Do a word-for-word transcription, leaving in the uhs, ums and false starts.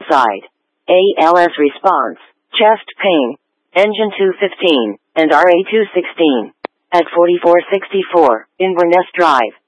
outside. A L S response, chest pain, engine two fifteen, and R A two sixteen. At forty-four sixty-four, Inverness Drive.